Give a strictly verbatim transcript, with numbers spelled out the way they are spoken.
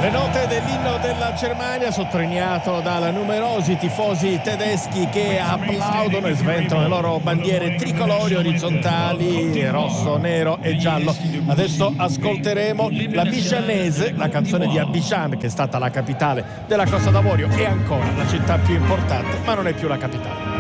Le note dell'inno della Germania, sottolineato da numerosi tifosi tedeschi che applaudono e sventano le loro bandiere tricolori orizzontali, rosso, nero e giallo. Adesso ascolteremo la Bijanese, la canzone di Abidjan, che è stata la capitale della Costa d'Avorio e ancora la città più importante, ma non è più la capitale.